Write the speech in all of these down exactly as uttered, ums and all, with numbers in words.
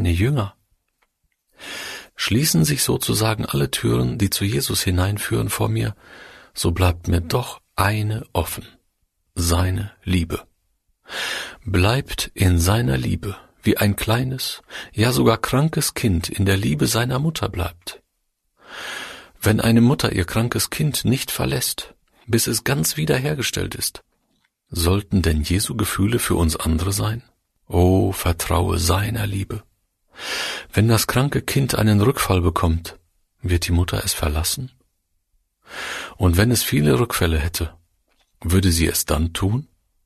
meine Jünger. Schließen sich sozusagen alle Türen, die zu Jesus hineinführen, vor mir, so bleibt mir doch eine offen: seine Liebe. Bleibt in seiner Liebe, wie ein kleines, ja sogar krankes Kind in der Liebe seiner Mutter bleibt. Wenn eine Mutter ihr krankes Kind nicht verlässt, bis es ganz wiederhergestellt ist, sollten denn Jesu Gefühle für uns andere sein? Oh, vertraue seiner Liebe. Wenn das kranke Kind einen Rückfall bekommt, wird die Mutter es verlassen? Und wenn es viele Rückfälle hätte, würde sie es dann tun?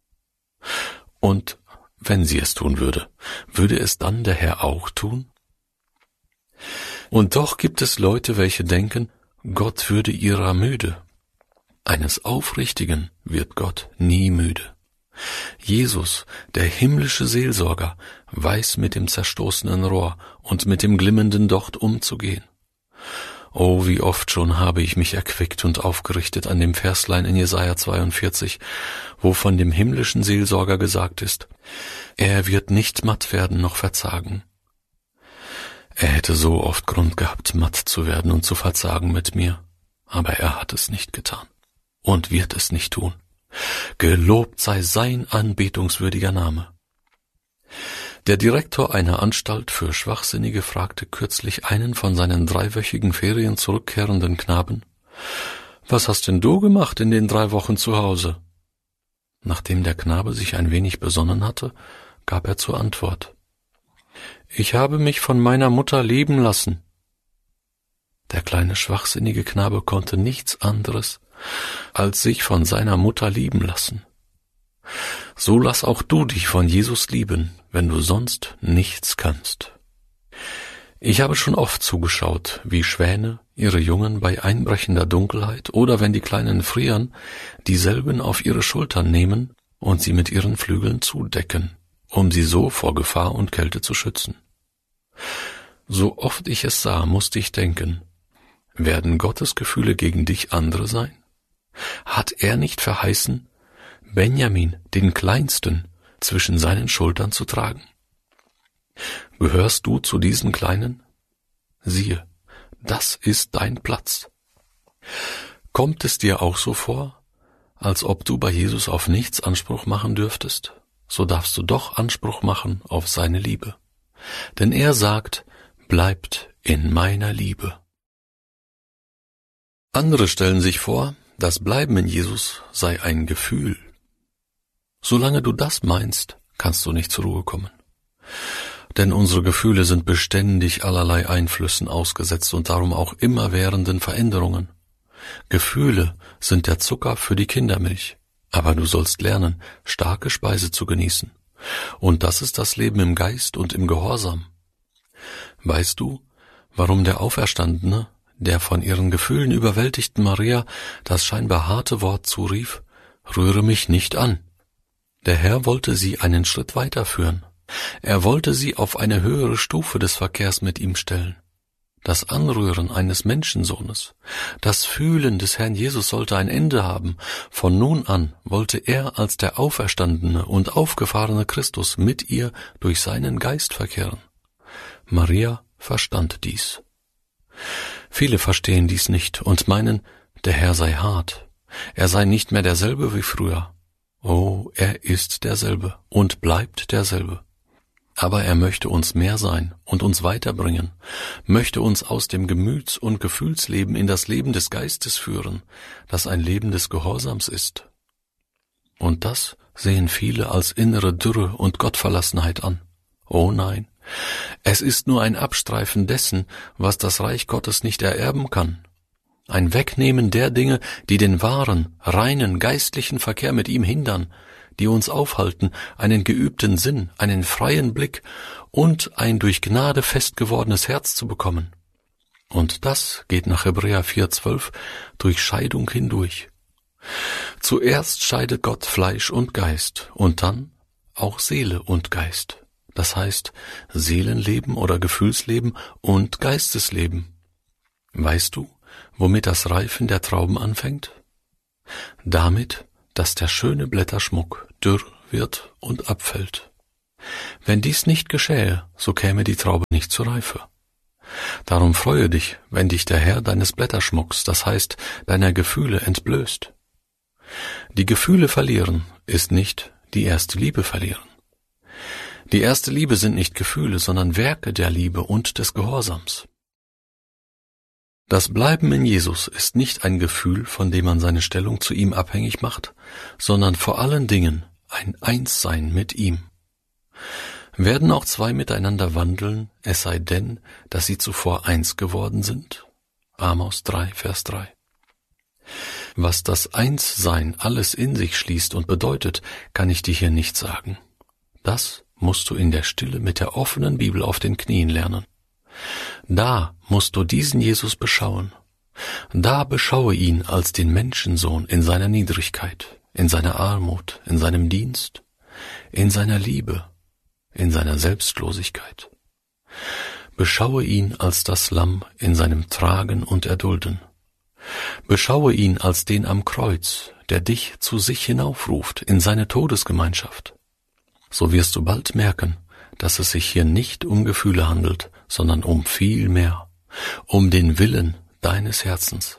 Und wenn sie es tun würde, würde es dann der Herr auch tun? Und doch gibt es Leute, welche denken, Gott würde ihrer müde. Eines Aufrichtigen wird Gott nie müde. Jesus, der himmlische Seelsorger, weiß mit dem zerstoßenen Rohr und mit dem glimmenden Docht umzugehen. Oh, wie oft schon habe ich mich erquickt und aufgerichtet an dem Verslein in Jesaja zweiundvierzig, wo von dem himmlischen Seelsorger gesagt ist, er wird nicht matt werden noch verzagen. Er hätte so oft Grund gehabt, matt zu werden und zu verzagen mit mir, aber er hat es nicht getan und wird es nicht tun. Gelobt sei sein anbetungswürdiger Name. Der Direktor einer Anstalt für Schwachsinnige fragte kürzlich einen von seinen dreiwöchigen Ferien zurückkehrenden Knaben, »Was hast denn du gemacht in den drei Wochen zu Hause?« Nachdem der Knabe sich ein wenig besonnen hatte, gab er zur Antwort, »Ich habe mich von meiner Mutter lieben lassen.« Der kleine schwachsinnige Knabe konnte nichts anderes als sich von seiner Mutter lieben lassen. So lass auch du dich von Jesus lieben, wenn du sonst nichts kannst. Ich habe schon oft zugeschaut, wie Schwäne ihre Jungen bei einbrechender Dunkelheit oder wenn die Kleinen frieren, dieselben auf ihre Schultern nehmen und sie mit ihren Flügeln zudecken, um sie so vor Gefahr und Kälte zu schützen. So oft ich es sah, musste ich denken, werden Gottes Gefühle gegen dich andere sein? Hat er nicht verheißen, Benjamin, den Kleinsten, zwischen seinen Schultern zu tragen? Gehörst du zu diesen Kleinen? Siehe, das ist dein Platz. Kommt es dir auch so vor, als ob du bei Jesus auf nichts Anspruch machen dürftest? So darfst du doch Anspruch machen auf seine Liebe. Denn er sagt, bleibt in meiner Liebe. Andere stellen sich vor, das Bleiben in Jesus sei ein Gefühl. Solange du das meinst, kannst du nicht zur Ruhe kommen. Denn unsere Gefühle sind beständig allerlei Einflüssen ausgesetzt und darum auch immerwährenden Veränderungen. Gefühle sind der Zucker für die Kindermilch, aber du sollst lernen, starke Speise zu genießen. Und das ist das Leben im Geist und im Gehorsam. Weißt du, warum der Auferstandene, der von ihren Gefühlen überwältigten Maria das scheinbar harte Wort zurief, rühre mich nicht an? Der Herr wollte sie einen Schritt weiterführen. Er wollte sie auf eine höhere Stufe des Verkehrs mit ihm stellen. Das Anrühren eines Menschensohnes, das Fühlen des Herrn Jesus sollte ein Ende haben. Von nun an wollte er als der auferstandene und aufgefahrene Christus mit ihr durch seinen Geist verkehren. Maria verstand dies. Viele verstehen dies nicht und meinen, der Herr sei hart, er sei nicht mehr derselbe wie früher. Oh, er ist derselbe und bleibt derselbe. Aber er möchte uns mehr sein und uns weiterbringen, möchte uns aus dem Gemüts- und Gefühlsleben in das Leben des Geistes führen, das ein Leben des Gehorsams ist. Und das sehen viele als innere Dürre und Gottverlassenheit an. Oh nein, es ist nur ein Abstreifen dessen, was das Reich Gottes nicht ererben kann. Ein Wegnehmen der Dinge, die den wahren, reinen, geistlichen Verkehr mit ihm hindern, die uns aufhalten, einen geübten Sinn, einen freien Blick und ein durch Gnade fest gewordenes Herz zu bekommen. Und das geht nach Hebräer vier zwölf durch Scheidung hindurch. Zuerst scheidet Gott Fleisch und Geist und dann auch Seele und Geist. Das heißt Seelenleben oder Gefühlsleben und Geistesleben. Weißt du, womit das Reifen der Trauben anfängt? Damit, dass der schöne Blätterschmuck dürr wird und abfällt. Wenn dies nicht geschähe, so käme die Traube nicht zur Reife. Darum freue dich, wenn dich der Herr deines Blätterschmucks, das heißt deiner Gefühle, entblößt. Die Gefühle verlieren ist nicht die erste Liebe verlieren. Die erste Liebe sind nicht Gefühle, sondern Werke der Liebe und des Gehorsams. Das Bleiben in Jesus ist nicht ein Gefühl, von dem man seine Stellung zu ihm abhängig macht, sondern vor allen Dingen ein Einssein mit ihm. Werden auch zwei miteinander wandeln, es sei denn, dass sie zuvor eins geworden sind? Amos drei, Vers drei. Was das Einssein alles in sich schließt und bedeutet, kann ich dir hier nicht sagen. Das musst du in der Stille mit der offenen Bibel auf den Knien lernen. Da musst du diesen Jesus beschauen. Da beschaue ihn als den Menschensohn in seiner Niedrigkeit, in seiner Armut, in seinem Dienst, in seiner Liebe, in seiner Selbstlosigkeit. Beschaue ihn als das Lamm in seinem Tragen und Erdulden. Beschaue ihn als den am Kreuz, der dich zu sich hinaufruft in seine Todesgemeinschaft. So wirst du bald merken, dass es sich hier nicht um Gefühle handelt, sondern um viel mehr, um den Willen deines Herzens.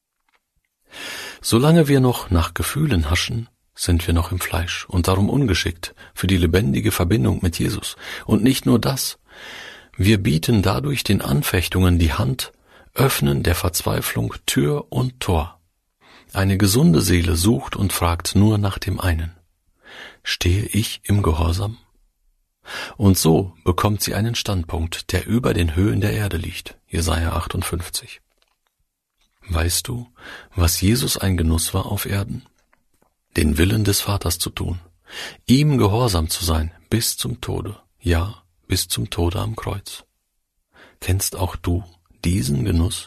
Solange wir noch nach Gefühlen haschen, sind wir noch im Fleisch und darum ungeschickt für die lebendige Verbindung mit Jesus. Und nicht nur das, wir bieten dadurch den Anfechtungen die Hand, öffnen der Verzweiflung Tür und Tor. Eine gesunde Seele sucht und fragt nur nach dem einen: Stehe ich im Gehorsam? Und so bekommt sie einen Standpunkt, der über den Höhen der Erde liegt. Jesaja achtundfünfzig. Weißt du, was Jesus ein Genuss war auf Erden? Den Willen des Vaters zu tun, ihm gehorsam zu sein bis zum Tode, ja, bis zum Tode am Kreuz. Kennst auch du diesen Genuss?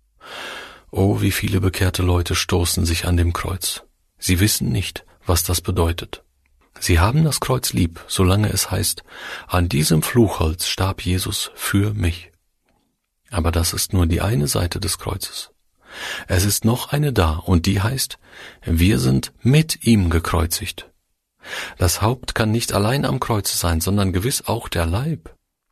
Oh, wie viele bekehrte Leute stoßen sich an dem Kreuz. Sie wissen nicht, was das bedeutet. Sie haben das Kreuz lieb, solange es heißt, an diesem Fluchholz starb Jesus für mich. Aber das ist nur die eine Seite des Kreuzes. Es ist noch eine da, und die heißt, wir sind mit ihm gekreuzigt. Das Haupt kann nicht allein am Kreuz sein, sondern gewiss auch der Leib.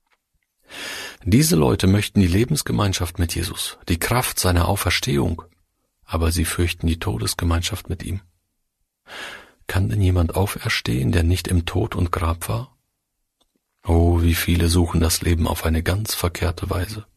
Diese Leute möchten die Lebensgemeinschaft mit Jesus, die Kraft seiner Auferstehung, aber sie fürchten die Todesgemeinschaft mit ihm. Kann denn jemand auferstehen, der nicht im Tod und Grab war? Oh, wie viele suchen das Leben auf eine ganz verkehrte Weise.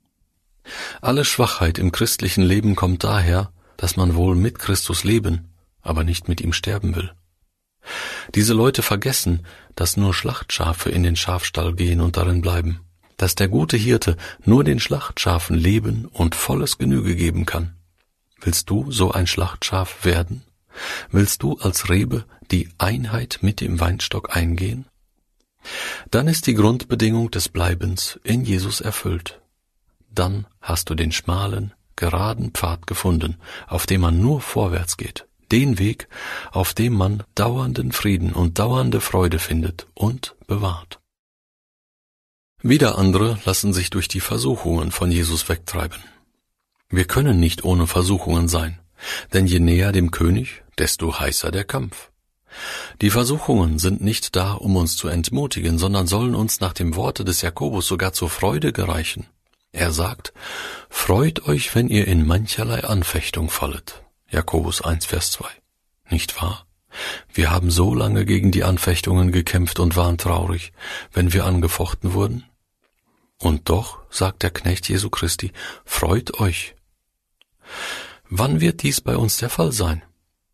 Alle Schwachheit im christlichen Leben kommt daher, dass man wohl mit Christus leben, aber nicht mit ihm sterben will. Diese Leute vergessen, dass nur Schlachtschafe in den Schafstall gehen und darin bleiben, dass der gute Hirte nur den Schlachtschafen Leben und volles Genüge geben kann. Willst du so ein Schlachtschaf werden? Willst du als Rebe die Einheit mit dem Weinstock eingehen? Dann ist die Grundbedingung des Bleibens in Jesus erfüllt. Dann hast du den schmalen, geraden Pfad gefunden, auf dem man nur vorwärts geht, den Weg, auf dem man dauernden Frieden und dauernde Freude findet und bewahrt. Wieder andere lassen sich durch die Versuchungen von Jesus wegtreiben. Wir können nicht ohne Versuchungen sein, denn je näher dem König, desto heißer der Kampf. Die Versuchungen sind nicht da, um uns zu entmutigen, sondern sollen uns nach dem Worte des Jakobus sogar zur Freude gereichen. Er sagt, freut euch, wenn ihr in mancherlei Anfechtung fallet. Jakobus eins, Vers zwei. Nicht wahr? Wir haben so lange gegen die Anfechtungen gekämpft und waren traurig, wenn wir angefochten wurden. Und doch, sagt der Knecht Jesu Christi, freut euch. Wann wird dies bei uns der Fall sein?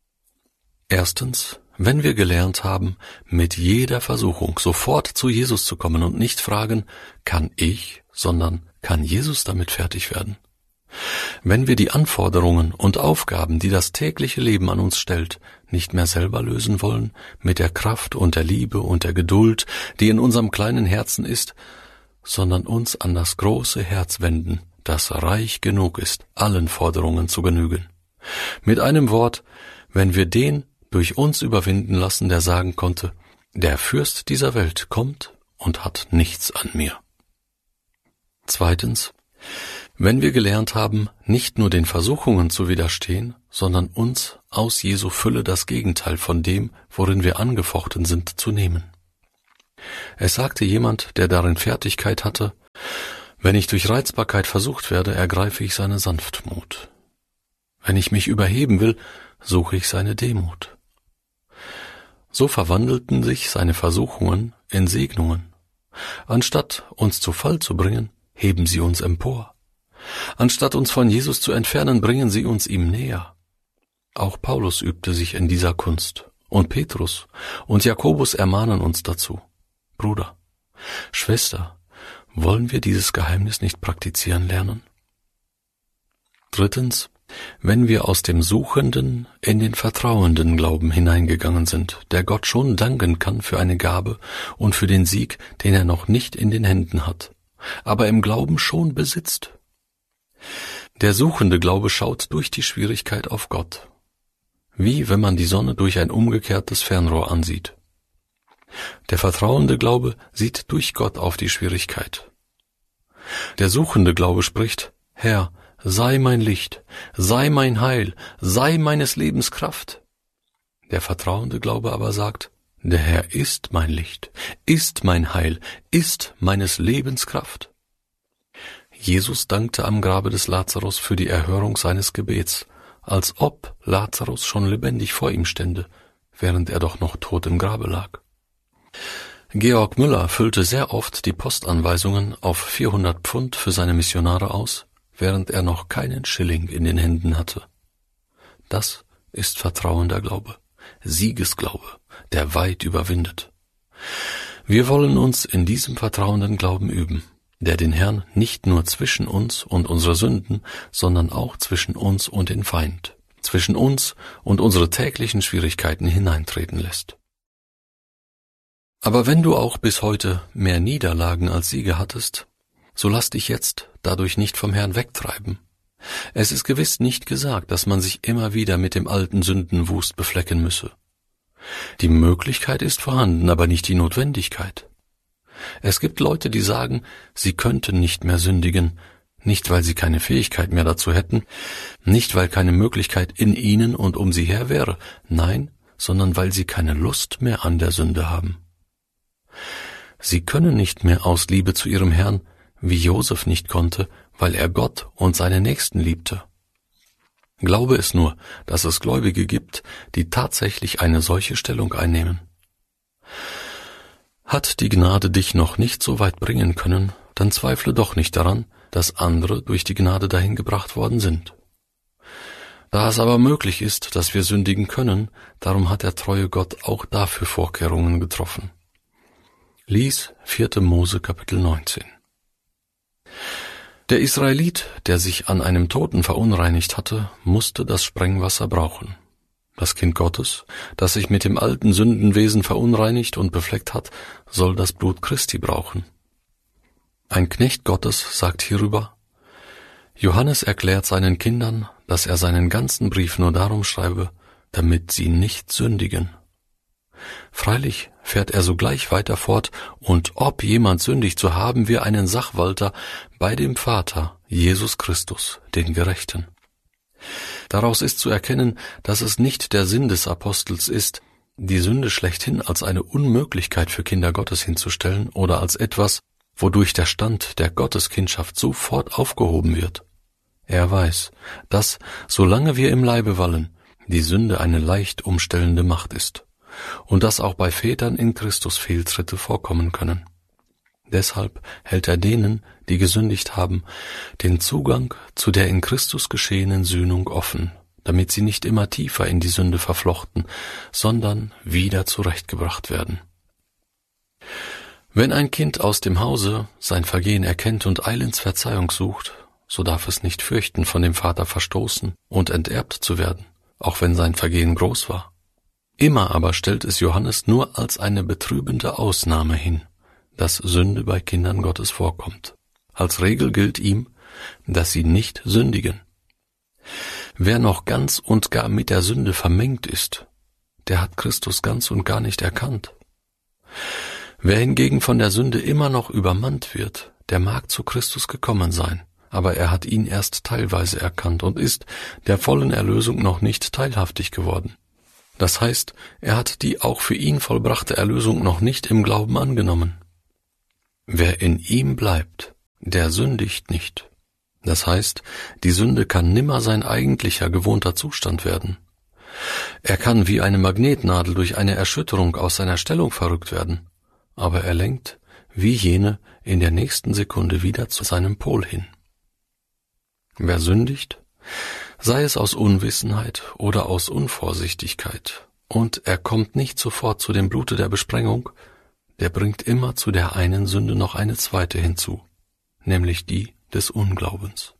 Erstens, wenn wir gelernt haben, mit jeder Versuchung sofort zu Jesus zu kommen und nicht fragen, kann ich, sondern kann Jesus damit fertig werden? Wenn wir die Anforderungen und Aufgaben, die das tägliche Leben an uns stellt, nicht mehr selber lösen wollen, mit der Kraft und der Liebe und der Geduld, die in unserem kleinen Herzen ist, sondern uns an das große Herz wenden, das reich genug ist, allen Forderungen zu genügen. Mit einem Wort, wenn wir den durch uns überwinden lassen, der sagen konnte, der Fürst dieser Welt kommt und hat nichts an mir. Zweitens, wenn wir gelernt haben, nicht nur den Versuchungen zu widerstehen, sondern uns aus Jesu Fülle das Gegenteil von dem, worin wir angefochten sind, zu nehmen. Es sagte jemand, der darin Fertigkeit hatte: Wenn ich durch Reizbarkeit versucht werde, ergreife ich seine Sanftmut. Wenn ich mich überheben will, suche ich seine Demut. So verwandelten sich seine Versuchungen in Segnungen. Anstatt uns zu Fall zu bringen, heben sie uns empor. Anstatt uns von Jesus zu entfernen, bringen sie uns ihm näher. Auch Paulus übte sich in dieser Kunst, und Petrus und Jakobus ermahnen uns dazu. Bruder, Schwester, wollen wir dieses Geheimnis nicht praktizieren lernen? Drittens, wenn wir aus dem suchenden in den vertrauenden Glauben hineingegangen sind, der Gott schon danken kann für eine Gabe und für den Sieg, den er noch nicht in den Händen hat, aber im Glauben schon besitzt. Der suchende Glaube schaut durch die Schwierigkeit auf Gott, wie wenn man die Sonne durch ein umgekehrtes Fernrohr ansieht. Der vertrauende Glaube sieht durch Gott auf die Schwierigkeit. Der suchende Glaube spricht: Herr, sei mein Licht, sei mein Heil, sei meines Lebens Kraft. Der vertrauende Glaube aber sagt: Der Herr ist mein Licht, ist mein Heil, ist meines Lebens Kraft. Jesus dankte am Grabe des Lazarus für die Erhörung seines Gebets, als ob Lazarus schon lebendig vor ihm stände, während er doch noch tot im Grabe lag. Georg Müller füllte sehr oft die Postanweisungen auf vierhundert Pfund für seine Missionare aus, während er noch keinen Schilling in den Händen hatte. Das ist vertrauender Glaube, Siegesglaube, der weit überwindet. Wir wollen uns in diesem vertrauenden Glauben üben, der den Herrn nicht nur zwischen uns und unsere Sünden, sondern auch zwischen uns und den Feind, zwischen uns und unsere täglichen Schwierigkeiten hineintreten lässt. Aber wenn du auch bis heute mehr Niederlagen als Siege hattest, so lass dich jetzt dadurch nicht vom Herrn wegtreiben. Es ist gewiss nicht gesagt, dass man sich immer wieder mit dem alten Sündenwust beflecken müsse. Die Möglichkeit ist vorhanden, aber nicht die Notwendigkeit. Es gibt Leute, die sagen, sie könnten nicht mehr sündigen, nicht weil sie keine Fähigkeit mehr dazu hätten, nicht weil keine Möglichkeit in ihnen und um sie her wäre, nein, sondern weil sie keine Lust mehr an der Sünde haben. Sie können nicht mehr aus Liebe zu ihrem Herrn, wie Josef nicht konnte, weil er Gott und seine Nächsten liebte. Glaube es nur, dass es Gläubige gibt, die tatsächlich eine solche Stellung einnehmen. Hat die Gnade dich noch nicht so weit bringen können, dann zweifle doch nicht daran, dass andere durch die Gnade dahin gebracht worden sind. Da es aber möglich ist, dass wir sündigen können, darum hat der treue Gott auch dafür Vorkehrungen getroffen. Lies vierte Mose Kapitel neunzehn. Der Israelit, der sich an einem Toten verunreinigt hatte, musste das Sprengwasser brauchen. Das Kind Gottes, das sich mit dem alten Sündenwesen verunreinigt und befleckt hat, soll das Blut Christi brauchen. Ein Knecht Gottes sagt hierüber: Johannes erklärt seinen Kindern, dass er seinen ganzen Brief nur darum schreibe, damit sie nicht sündigen. Freilich fährt er sogleich weiter fort, und ob jemand sündigt, so haben wir einen Sachwalter bei dem Vater, Jesus Christus, den Gerechten. Daraus ist zu erkennen, dass es nicht der Sinn des Apostels ist, die Sünde schlechthin als eine Unmöglichkeit für Kinder Gottes hinzustellen oder als etwas, wodurch der Stand der Gotteskindschaft sofort aufgehoben wird. Er weiß, dass, solange wir im Leibe wallen, die Sünde eine leicht umstellende Macht ist und dass auch bei Vätern in Christus Fehltritte vorkommen können. Deshalb hält er denen, die gesündigt haben, den Zugang zu der in Christus geschehenen Sühnung offen, damit sie nicht immer tiefer in die Sünde verflochten, sondern wieder zurechtgebracht werden. Wenn ein Kind aus dem Hause sein Vergehen erkennt und eilends Verzeihung sucht, so darf es nicht fürchten, von dem Vater verstoßen und enterbt zu werden, auch wenn sein Vergehen groß war. Immer aber stellt es Johannes nur als eine betrübende Ausnahme hin, dass Sünde bei Kindern Gottes vorkommt. Als Regel gilt ihm, dass sie nicht sündigen. Wer noch ganz und gar mit der Sünde vermengt ist, der hat Christus ganz und gar nicht erkannt. Wer hingegen von der Sünde immer noch übermannt wird, der mag zu Christus gekommen sein, aber er hat ihn erst teilweise erkannt und ist der vollen Erlösung noch nicht teilhaftig geworden. Das heißt, er hat die auch für ihn vollbrachte Erlösung noch nicht im Glauben angenommen. Wer in ihm bleibt, der sündigt nicht. Das heißt, die Sünde kann nimmer sein eigentlicher gewohnter Zustand werden. Er kann wie eine Magnetnadel durch eine Erschütterung aus seiner Stellung verrückt werden, aber er lenkt, wie jene, in der nächsten Sekunde wieder zu seinem Pol hin. Wer sündigt, sei es aus Unwissenheit oder aus Unvorsichtigkeit, und er kommt nicht sofort zu dem Blute der Besprengung, der bringt immer zu der einen Sünde noch eine zweite hinzu, nämlich die des Unglaubens.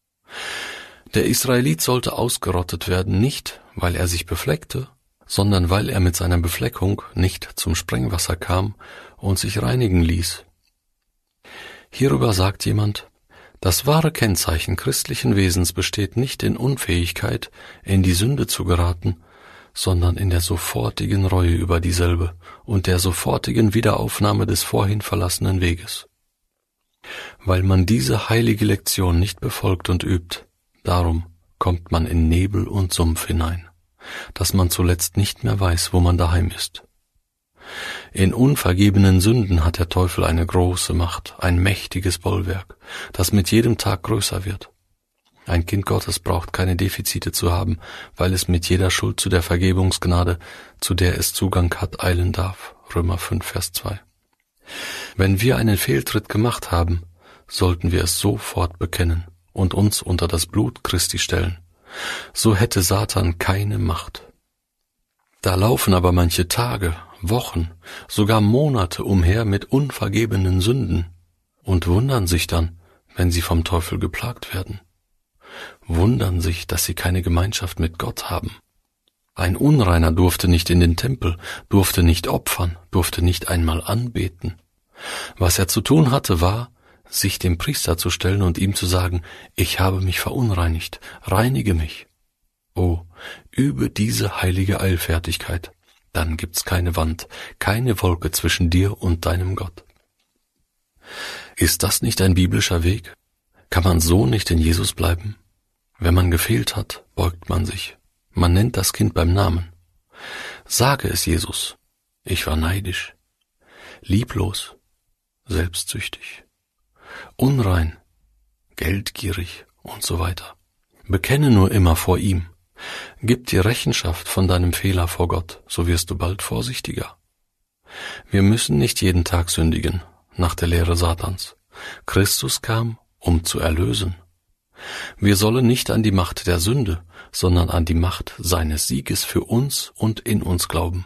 Der Israelit sollte ausgerottet werden, nicht, weil er sich befleckte, sondern weil er mit seiner Befleckung nicht zum Sprengwasser kam und sich reinigen ließ. Hierüber sagt jemand, das wahre Kennzeichen christlichen Wesens besteht nicht in Unfähigkeit, in die Sünde zu geraten, sondern in der sofortigen Reue über dieselbe und der sofortigen Wiederaufnahme des vorhin verlassenen Weges. Weil man diese heilige Lektion nicht befolgt und übt, darum kommt man in Nebel und Sumpf hinein, dass man zuletzt nicht mehr weiß, wo man daheim ist. In unvergebenen Sünden hat der Teufel eine große Macht, ein mächtiges Bollwerk, das mit jedem Tag größer wird. Ein Kind Gottes braucht keine Defizite zu haben, weil es mit jeder Schuld zu der Vergebungsgnade, zu der es Zugang hat, eilen darf. Römer fünf, Vers zwei. Wenn wir einen Fehltritt gemacht haben, sollten wir es sofort bekennen und uns unter das Blut Christi stellen. So hätte Satan keine Macht. Da laufen aber manche Tage, Wochen, sogar Monate umher mit unvergebenen Sünden und wundern sich dann, wenn sie vom Teufel geplagt werden. Wundern sich, dass sie keine Gemeinschaft mit Gott haben. Ein Unreiner durfte nicht in den Tempel, durfte nicht opfern, durfte nicht einmal anbeten. Was er zu tun hatte, war, sich dem Priester zu stellen und ihm zu sagen, ich habe mich verunreinigt, reinige mich. Oh, übe diese heilige Eilfertigkeit, dann gibt's keine Wand, keine Wolke zwischen dir und deinem Gott. Ist das nicht ein biblischer Weg? Kann man so nicht in Jesus bleiben? Wenn man gefehlt hat, beugt man sich. Man nennt das Kind beim Namen. Sage es Jesus, ich war neidisch, lieblos, selbstsüchtig, unrein, geldgierig und so weiter. Bekenne nur immer vor ihm. Gib dir Rechenschaft von deinem Fehler vor Gott, so wirst du bald vorsichtiger. Wir müssen nicht jeden Tag sündigen, nach der Lehre Satans. Christus kam, um zu erlösen. Wir sollen nicht an die Macht der Sünde, sondern an die Macht seines Sieges für uns und in uns glauben.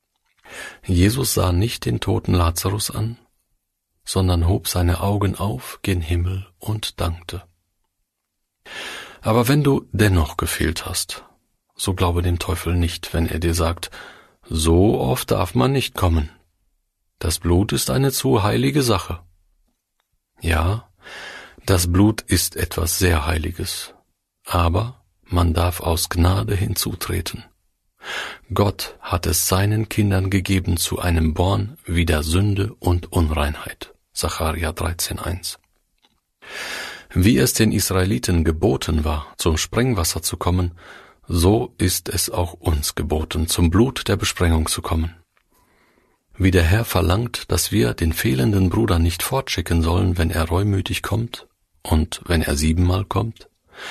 Jesus sah nicht den toten Lazarus an, sondern hob seine Augen auf gen Himmel und dankte. Aber wenn du dennoch gefehlt hast, so glaube dem Teufel nicht, wenn er dir sagt, so oft darf man nicht kommen. Das Blut ist eine zu heilige Sache. Ja, das Blut ist etwas sehr Heiliges, aber man darf aus Gnade hinzutreten. Gott hat es seinen Kindern gegeben zu einem Born wider Sünde und Unreinheit. Sacharja dreizehn, eins. Wie es den Israeliten geboten war, zum Sprengwasser zu kommen, so ist es auch uns geboten, zum Blut der Besprengung zu kommen. Wie der Herr verlangt, dass wir den fehlenden Bruder nicht fortschicken sollen, wenn er reumütig kommt und wenn er siebenmal kommt,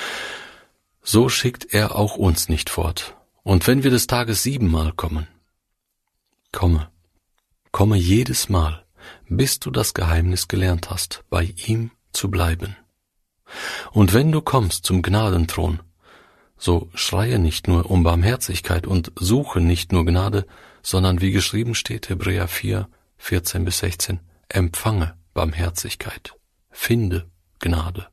so schickt er auch uns nicht fort. Und wenn wir des Tages siebenmal kommen, komme, komme jedes Mal, bis du das Geheimnis gelernt hast, bei ihm zu bleiben. Und wenn du kommst zum Gnadenthron, so schreie nicht nur um Barmherzigkeit und suche nicht nur Gnade, sondern wie geschrieben steht, Hebräer vier, vierzehn bis sechzehn, empfange Barmherzigkeit, finde Gnade.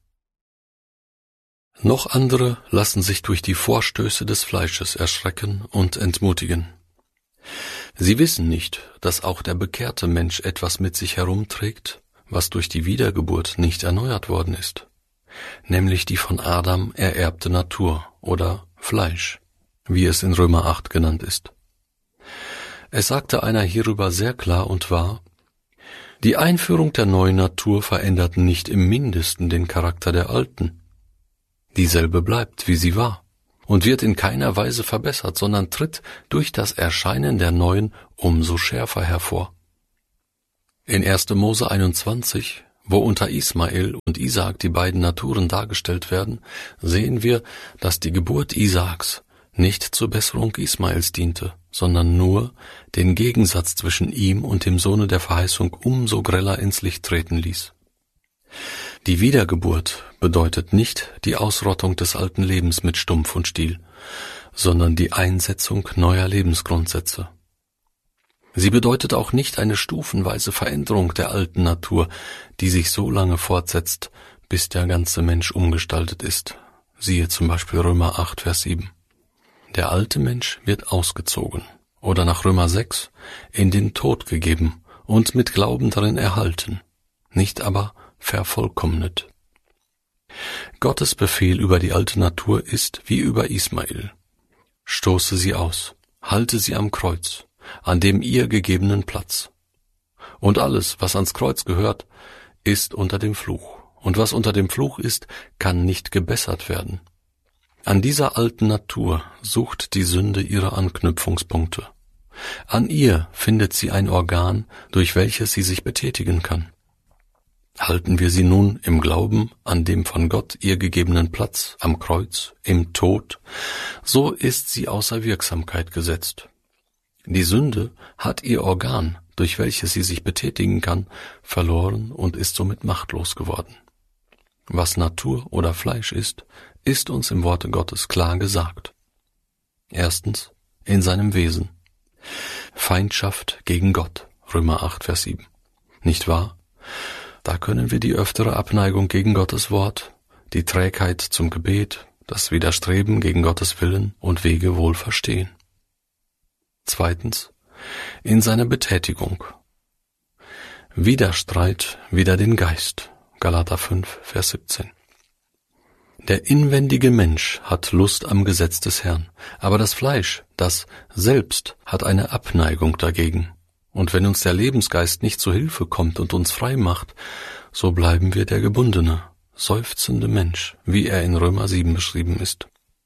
Noch andere lassen sich durch die Vorstöße des Fleisches erschrecken und entmutigen. Sie wissen nicht, dass auch der bekehrte Mensch etwas mit sich herumträgt, was durch die Wiedergeburt nicht erneuert worden ist, nämlich die von Adam ererbte Natur oder Fleisch, wie es in Römer acht genannt ist. Es sagte einer hierüber sehr klar und wahr, die Einführung der neuen Natur verändert nicht im Mindesten den Charakter der alten. Dieselbe bleibt, wie sie war. und wird in keiner Weise verbessert, sondern tritt durch das Erscheinen der Neuen umso schärfer hervor. In erster Mose einundzwanzig, wo unter Ismael und Isaak die beiden Naturen dargestellt werden, sehen wir, dass die Geburt Isaaks nicht zur Besserung Ismaels diente, sondern nur den Gegensatz zwischen ihm und dem Sohne der Verheißung umso greller ins Licht treten ließ. Die Wiedergeburt bedeutet nicht die Ausrottung des alten Lebens mit Stumpf und Stiel, sondern die Einsetzung neuer Lebensgrundsätze. Sie bedeutet auch nicht eine stufenweise Veränderung der alten Natur, die sich so lange fortsetzt, bis der ganze Mensch umgestaltet ist. Siehe zum Beispiel Römer acht, Vers sieben. Der alte Mensch wird ausgezogen oder nach Römer sechs in den Tod gegeben und mit Glauben darin erhalten, nicht aber vervollkommnet. Gottes Befehl über die alte Natur ist wie über Ismael. Stoße sie aus, halte sie am Kreuz, an dem ihr gegebenen Platz. Und alles, was ans Kreuz gehört, ist unter dem Fluch. Und was unter dem Fluch ist, kann nicht gebessert werden. An dieser alten Natur sucht die Sünde ihre Anknüpfungspunkte. An ihr findet sie ein Organ, durch welches sie sich betätigen kann. Halten wir sie nun im Glauben an dem von Gott ihr gegebenen Platz am Kreuz, im Tod, so ist sie außer Wirksamkeit gesetzt. Die Sünde hat ihr Organ, durch welches sie sich betätigen kann, verloren und ist somit machtlos geworden. Was Natur oder Fleisch ist, ist uns im Worte Gottes klar gesagt. Erstens, in seinem Wesen. Feindschaft gegen Gott, Römer acht, Vers sieben. Nicht wahr? Da können wir die öftere Abneigung gegen Gottes Wort, die Trägheit zum Gebet, das Widerstreben gegen Gottes Willen und Wege wohl verstehen. Zweitens, in seiner Betätigung. Widerstreit wider den Geist, Galater fünf, Vers siebzehn. Der inwendige Mensch hat Lust am Gesetz des Herrn, aber das Fleisch, das selbst, hat eine Abneigung dagegen. Und wenn uns der Lebensgeist nicht zu Hilfe kommt und uns frei macht, so bleiben wir der gebundene, seufzende Mensch, wie er in Römer sieben beschrieben ist.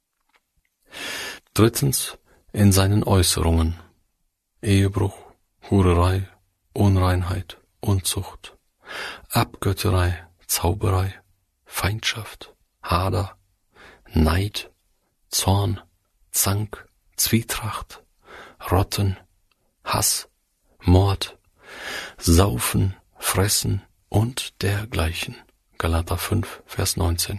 Drittens, in seinen Äußerungen. Ehebruch, Hurerei, Unreinheit, Unzucht, Abgötterei, Zauberei, Feindschaft, Hader, Neid, Zorn, Zank, Zwietracht, Rotten, Hass, Mord, Saufen, Fressen und dergleichen. Galater fünf, Vers neunzehn.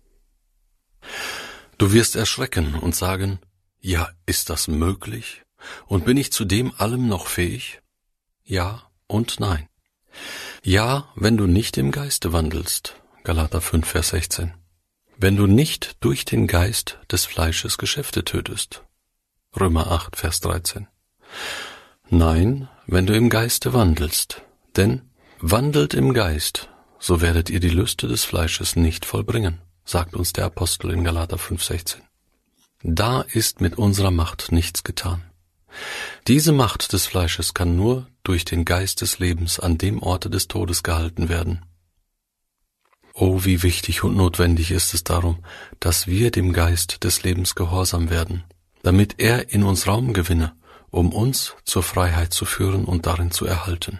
Du wirst erschrecken und sagen, ja, ist das möglich? Und bin ich zu dem allem noch fähig? Ja und nein. Ja, wenn du nicht im Geiste wandelst. Galater fünf, Vers sechzehn. Wenn du nicht durch den Geist des Fleisches Geschäfte tötest. Römer acht, Vers dreizehn. Nein, wenn du im Geiste wandelst. Denn wandelt im Geist, so werdet ihr die Lüste des Fleisches nicht vollbringen, sagt uns der Apostel in Galater fünf, sechzehn. Da ist mit unserer Macht nichts getan. Diese Macht des Fleisches kann nur durch den Geist des Lebens an dem Orte des Todes gehalten werden. Oh, wie wichtig und notwendig ist es darum, dass wir dem Geist des Lebens gehorsam werden, damit er in uns Raum gewinne, um uns zur Freiheit zu führen und darin zu erhalten.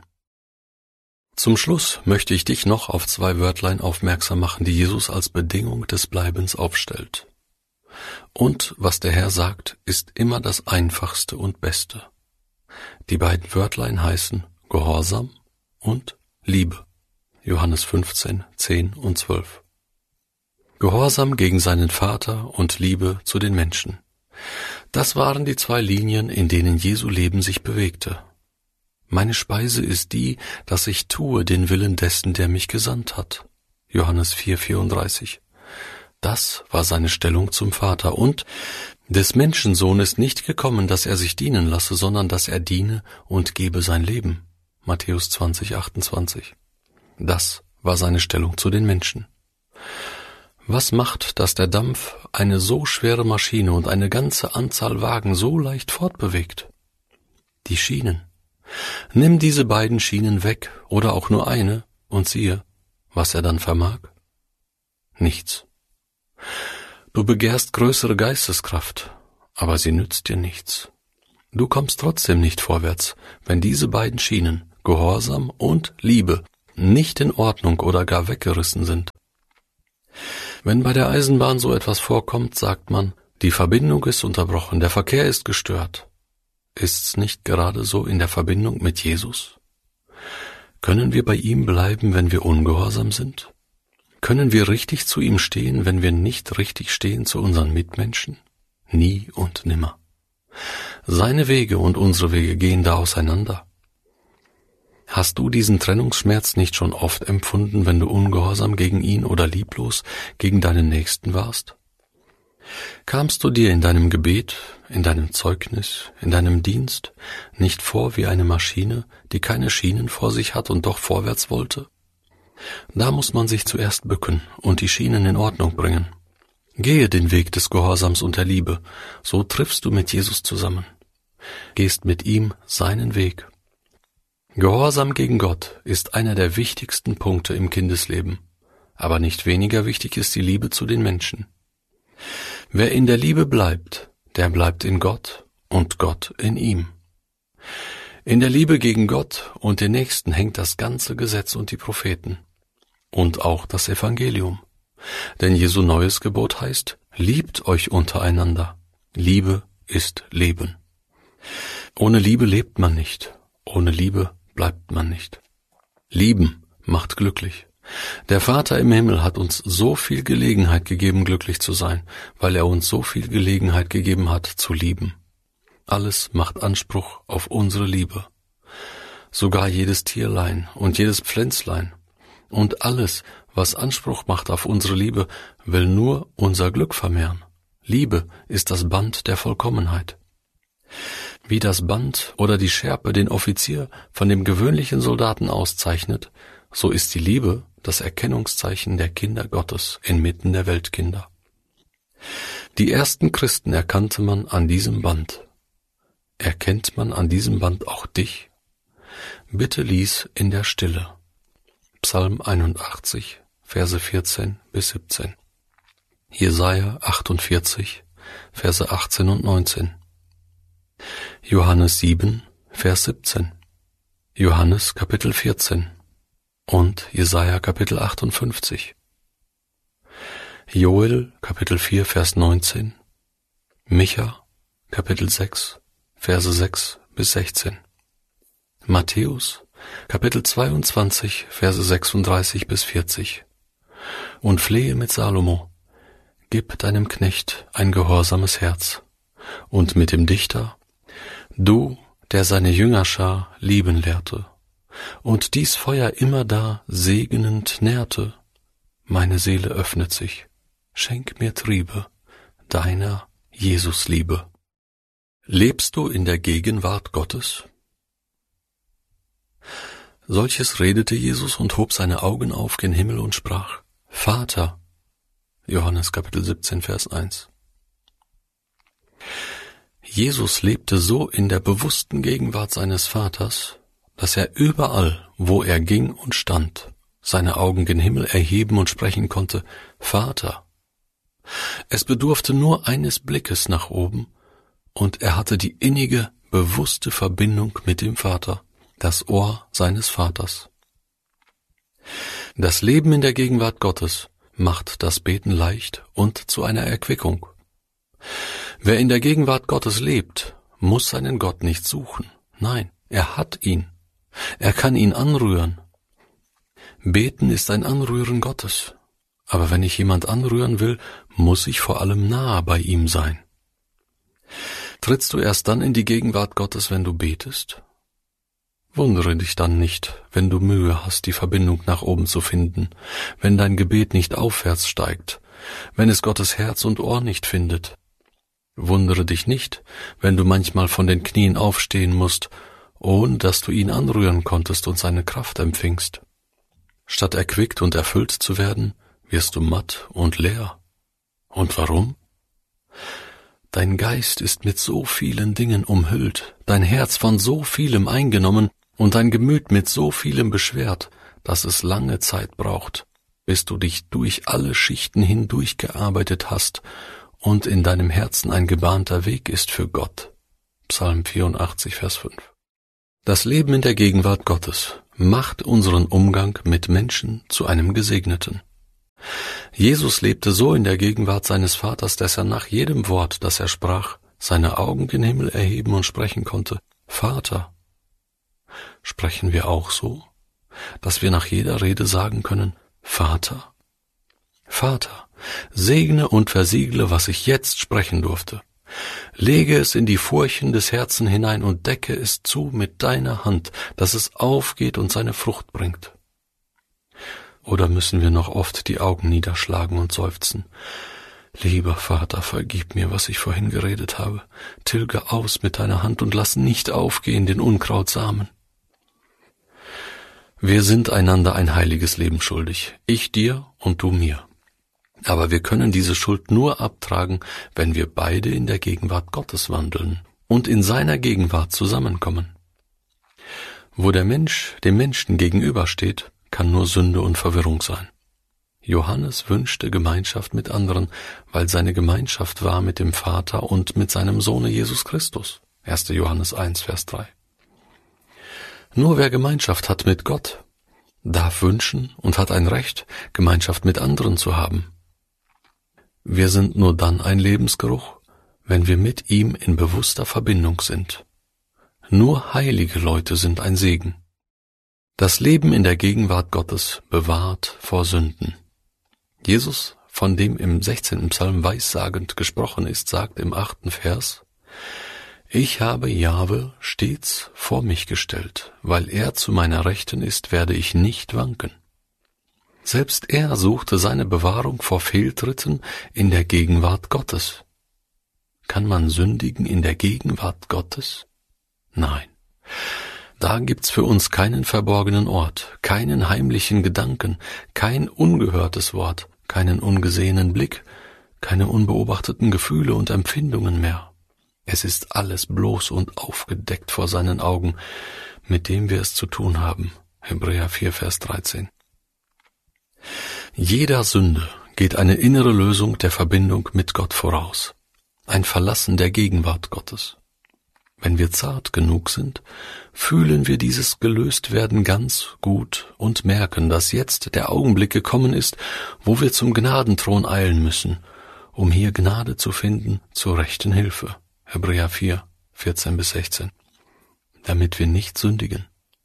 Zum Schluss möchte ich dich noch auf zwei Wörtlein aufmerksam machen, die Jesus als Bedingung des Bleibens aufstellt. Und was der Herr sagt, ist immer das Einfachste und Beste. Die beiden Wörtlein heißen Gehorsam und Liebe. Johannes fünfzehn, zehn und zwölf. Gehorsam gegen seinen Vater und Liebe zu den Menschen. Das waren die zwei Linien, in denen Jesu Leben sich bewegte. Meine Speise ist die, dass ich tue den Willen dessen, der mich gesandt hat. Johannes vier, vierunddreißig. Das war seine Stellung zum Vater. Und des Menschensohn ist nicht gekommen, dass er sich dienen lasse, sondern dass er diene und gebe sein Leben. Matthäus zwanzig, achtundzwanzig. Das war seine Stellung zu den Menschen. Was macht, dass der Dampf eine so schwere Maschine und eine ganze Anzahl Wagen so leicht fortbewegt? Die Schienen. Nimm diese beiden Schienen weg oder auch nur eine und siehe, was er dann vermag. Nichts. Du begehrst größere Geisteskraft, aber sie nützt dir nichts. Du kommst trotzdem nicht vorwärts, wenn diese beiden Schienen, Gehorsam und Liebe, nicht in Ordnung oder gar weggerissen sind. Wenn bei der Eisenbahn so etwas vorkommt, sagt man, die Verbindung ist unterbrochen, der Verkehr ist gestört. Ist's nicht gerade so in der Verbindung mit Jesus? Können wir bei ihm bleiben, wenn wir ungehorsam sind? Können wir richtig zu ihm stehen, wenn wir nicht richtig stehen zu unseren Mitmenschen? Nie und nimmer. Seine Wege und unsere Wege gehen da auseinander. Hast du diesen Trennungsschmerz nicht schon oft empfunden, wenn du ungehorsam gegen ihn oder lieblos gegen deinen Nächsten warst? Kamst du dir in deinem Gebet, in deinem Zeugnis, in deinem Dienst nicht vor wie eine Maschine, die keine Schienen vor sich hat und doch vorwärts wollte? Da muss man sich zuerst bücken und die Schienen in Ordnung bringen. Gehe den Weg des Gehorsams und der Liebe, so triffst du mit Jesus zusammen. Gehst mit ihm seinen Weg. Gehorsam gegen Gott ist einer der wichtigsten Punkte im Kindesleben, aber nicht weniger wichtig ist die Liebe zu den Menschen. Wer in der Liebe bleibt, der bleibt in Gott und Gott in ihm. In der Liebe gegen Gott und den Nächsten hängt das ganze Gesetz und die Propheten und auch das Evangelium. Denn Jesu neues Gebot heißt, liebt euch untereinander. Liebe ist Leben. Ohne Liebe lebt man nicht, ohne Liebe bleibt man nicht. Lieben macht glücklich. Der Vater im Himmel hat uns so viel Gelegenheit gegeben, glücklich zu sein, weil er uns so viel Gelegenheit gegeben hat, zu lieben. Alles macht Anspruch auf unsere Liebe. Sogar jedes Tierlein und jedes Pflänzlein. Und alles, was Anspruch macht auf unsere Liebe, will nur unser Glück vermehren. Liebe ist das Band der Vollkommenheit. Wie das Band oder die Schärpe den Offizier von dem gewöhnlichen Soldaten auszeichnet, so ist die Liebe das Erkennungszeichen der Kinder Gottes inmitten der Weltkinder. Die ersten Christen erkannte man an diesem Band. Erkennt man an diesem Band auch dich? Bitte lies in der Stille. Psalm einundachtzig, Verse vierzehn bis siebzehn. Jesaja achtundvierzig, Verse achtzehn und neunzehn. Johannes sieben, Vers siebzehn. Johannes Kapitel vierzehn. Und Jesaja Kapitel achtundfünfzig. Joel Kapitel vier, Vers neunzehn. Micha Kapitel sechs, Verse sechs bis sechzehn. Matthäus Kapitel zweiundzwanzig, Verse sechsunddreißig bis vierzig. Und flehe mit Salomo, gib deinem Knecht ein gehorsames Herz. Und mit dem Dichter, du, der seine Jüngerschar lieben lehrte, und dies Feuer immerdar segnend nährte, meine Seele öffnet sich, schenk mir Triebe deiner Jesusliebe. Lebst du in der Gegenwart Gottes? Solches redete Jesus und hob seine Augen auf gen Himmel und sprach, Vater, Johannes Kapitel siebzehn, Vers eins. Jesus lebte so in der bewussten Gegenwart seines Vaters, dass er überall, wo er ging und stand, seine Augen gen Himmel erheben und sprechen konnte, Vater. Es bedurfte nur eines Blickes nach oben, und er hatte die innige, bewusste Verbindung mit dem Vater, das Ohr seines Vaters. Das Leben in der Gegenwart Gottes macht das Beten leicht und zu einer Erquickung. Wer in der Gegenwart Gottes lebt, muss seinen Gott nicht suchen. Nein, er hat ihn. Er kann ihn anrühren. Beten ist ein Anrühren Gottes. Aber wenn ich jemand anrühren will, muss ich vor allem nahe bei ihm sein. Trittst du erst dann in die Gegenwart Gottes, wenn du betest? Wundere dich dann nicht, wenn du Mühe hast, die Verbindung nach oben zu finden, wenn dein Gebet nicht aufwärts steigt, wenn es Gottes Herz und Ohr nicht findet. Wundere dich nicht, wenn du manchmal von den Knien aufstehen musst, ohne dass du ihn anrühren konntest und seine Kraft empfingst. Statt erquickt und erfüllt zu werden, wirst du matt und leer. Und warum? Dein Geist ist mit so vielen Dingen umhüllt, dein Herz von so vielem eingenommen und dein Gemüt mit so vielem beschwert, dass es lange Zeit braucht, bis du dich durch alle Schichten hindurchgearbeitet hast und in deinem Herzen ein gebahnter Weg ist für Gott. Psalm vierundachtzig, Vers fünf. Das Leben in der Gegenwart Gottes macht unseren Umgang mit Menschen zu einem Gesegneten. Jesus lebte so in der Gegenwart seines Vaters, dass er nach jedem Wort, das er sprach, seine Augen gen Himmel erheben und sprechen konnte: Vater. Sprechen wir auch so, dass wir nach jeder Rede sagen können: Vater? Vater, segne und versiegle, was ich jetzt sprechen durfte. Lege es in die Furchen des Herzens hinein und decke es zu mit deiner Hand, dass es aufgeht und seine Frucht bringt. Oder müssen wir noch oft die Augen niederschlagen und seufzen: Lieber Vater, vergib mir, was ich vorhin geredet habe. Tilge aus mit deiner Hand und lass nicht aufgehen den Unkrautsamen. Wir sind einander ein heiliges Leben schuldig, ich dir und du mir. Aber wir können diese Schuld nur abtragen, wenn wir beide in der Gegenwart Gottes wandeln und in seiner Gegenwart zusammenkommen. Wo der Mensch dem Menschen gegenübersteht, kann nur Sünde und Verwirrung sein. Johannes wünschte Gemeinschaft mit anderen, weil seine Gemeinschaft war mit dem Vater und mit seinem Sohne Jesus Christus. erster Johannes eins, Vers drei. Nur wer Gemeinschaft hat mit Gott, darf wünschen und hat ein Recht, Gemeinschaft mit anderen zu haben. Wir sind nur dann ein Lebensgeruch, wenn wir mit ihm in bewusster Verbindung sind. Nur heilige Leute sind ein Segen. Das Leben in der Gegenwart Gottes bewahrt vor Sünden. Jesus, von dem im sechzehnten Psalm weissagend gesprochen ist, sagt im achten Vers: Ich habe Jahwe stets vor mich gestellt, weil er zu meiner Rechten ist, werde ich nicht wanken. Selbst er suchte seine Bewahrung vor Fehltritten in der Gegenwart Gottes. Kann man sündigen in der Gegenwart Gottes? Nein. Da gibt's für uns keinen verborgenen Ort, keinen heimlichen Gedanken, kein ungehörtes Wort, keinen ungesehenen Blick, keine unbeobachteten Gefühle und Empfindungen mehr. Es ist alles bloß und aufgedeckt vor seinen Augen, mit dem wir es zu tun haben. Hebräer vier, Vers dreizehn. Jeder Sünde geht eine innere Lösung der Verbindung mit Gott voraus, ein Verlassen der Gegenwart Gottes. Wenn wir zart genug sind, fühlen wir dieses Gelöstwerden ganz gut und merken, dass jetzt der Augenblick gekommen ist, wo wir zum Gnadenthron eilen müssen, um hier Gnade zu finden zur rechten Hilfe. Hebräer vier, vierzehn bis sechzehn. Damit wir nicht sündigen.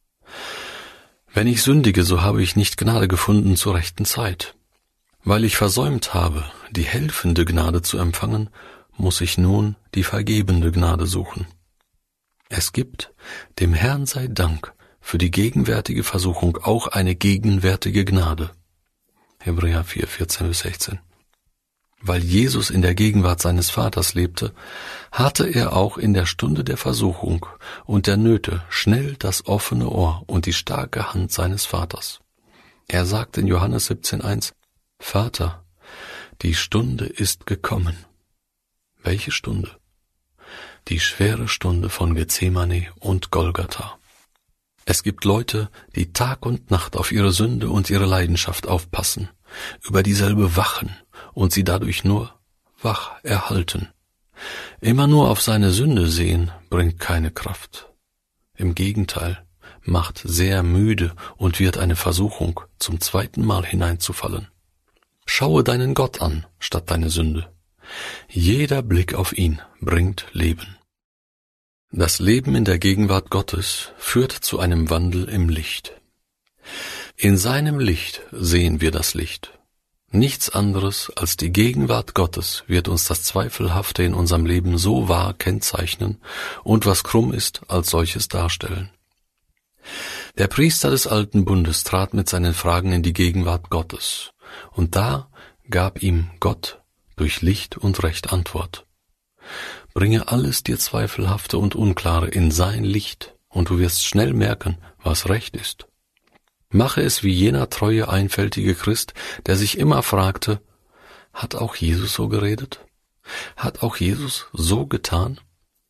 Wenn ich sündige, so habe ich nicht Gnade gefunden zur rechten Zeit. Weil ich versäumt habe, die helfende Gnade zu empfangen, muss ich nun die vergebende Gnade suchen. Es gibt, dem Herrn sei Dank, für die gegenwärtige Versuchung auch eine gegenwärtige Gnade. Hebräer vier, vierzehn bis sechzehn. Weil Jesus in der Gegenwart seines Vaters lebte, hatte er auch in der Stunde der Versuchung und der Nöte schnell das offene Ohr und die starke Hand seines Vaters. Er sagt in Johannes siebzehn, eins: Vater, die Stunde ist gekommen. Welche Stunde? Die schwere Stunde von Gethsemane und Golgatha. Es gibt Leute, die Tag und Nacht auf ihre Sünde und ihre Leidenschaft aufpassen, über dieselbe wachen und sie dadurch nur wach erhalten. Immer nur auf seine Sünde sehen bringt keine Kraft. Im Gegenteil, macht sehr müde und wird eine Versuchung, zum zweiten Mal hineinzufallen. Schaue deinen Gott an, statt deine Sünde. Jeder Blick auf ihn bringt Leben. Das Leben in der Gegenwart Gottes führt zu einem Wandel im Licht. In seinem Licht sehen wir das Licht. Nichts anderes als die Gegenwart Gottes wird uns das Zweifelhafte in unserem Leben so wahr kennzeichnen und was krumm ist, als solches darstellen. Der Priester des Alten Bundes trat mit seinen Fragen in die Gegenwart Gottes, und da gab ihm Gott durch Licht und Recht Antwort. Bringe alles dir Zweifelhafte und Unklare in sein Licht, und du wirst schnell merken, was Recht ist. Mache es wie jener treue, einfältige Christ, der sich immer fragte: Hat auch Jesus so geredet? Hat auch Jesus so getan?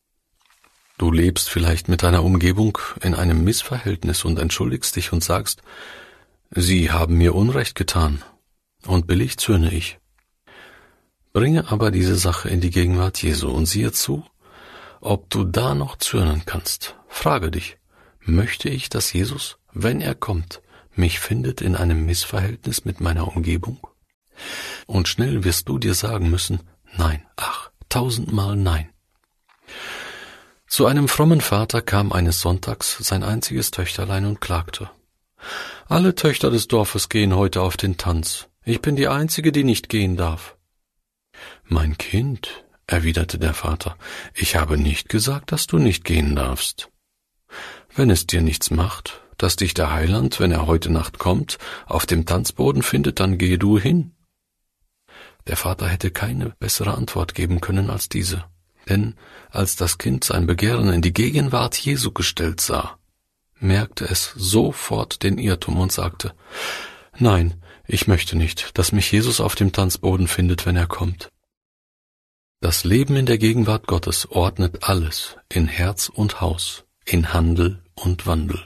Du lebst vielleicht mit deiner Umgebung in einem Missverhältnis und entschuldigst dich und sagst: Sie haben mir Unrecht getan, und billig zürne ich. Bringe aber diese Sache in die Gegenwart Jesu und siehe zu, ob du da noch zürnen kannst. Frage dich, möchte ich, dass Jesus, wenn er kommt, mich findet in einem Missverhältnis mit meiner Umgebung? Und schnell wirst du dir sagen müssen, nein, ach, tausendmal nein. Zu einem frommen Vater kam eines Sonntags sein einziges Töchterlein und klagte. Alle Töchter des Dorfes gehen heute auf den Tanz. Ich bin die Einzige, die nicht gehen darf. Mein Kind, erwiderte der Vater, ich habe nicht gesagt, dass du nicht gehen darfst. Wenn es dir nichts macht, dass dich der Heiland, wenn er heute Nacht kommt, auf dem Tanzboden findet, dann gehe du hin. Der Vater hätte keine bessere Antwort geben können als diese, denn als das Kind sein Begehren in die Gegenwart Jesu gestellt sah, merkte es sofort den Irrtum und sagte, nein, ich möchte nicht, dass mich Jesus auf dem Tanzboden findet, wenn er kommt. Das Leben in der Gegenwart Gottes ordnet alles in Herz und Haus, in Handel und Wandel.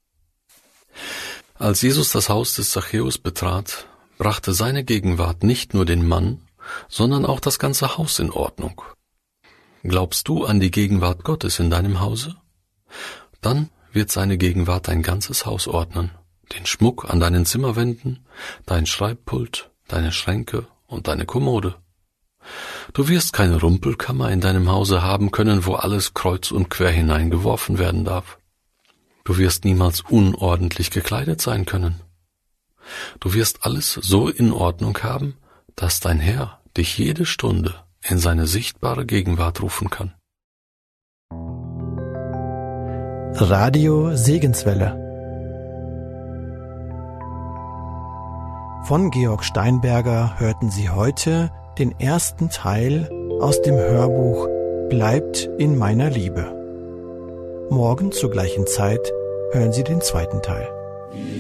Als Jesus das Haus des Zachäus betrat, brachte seine Gegenwart nicht nur den Mann, sondern auch das ganze Haus in Ordnung. Glaubst du an die Gegenwart Gottes in deinem Hause? Dann wird seine Gegenwart dein ganzes Haus ordnen, den Schmuck an deinen Zimmerwänden, dein Schreibpult, deine Schränke und deine Kommode. Du wirst keine Rumpelkammer in deinem Hause haben können, wo alles kreuz und quer hineingeworfen werden darf. Du wirst niemals unordentlich gekleidet sein können. Du wirst alles so in Ordnung haben, dass dein Herr dich jede Stunde in seine sichtbare Gegenwart rufen kann. Radio Segenswelle von Georg Steinberger hörten Sie heute den ersten Teil aus dem Hörbuch Bleibt in meiner Liebe. Morgen zur gleichen Zeit hören Sie den zweiten Teil.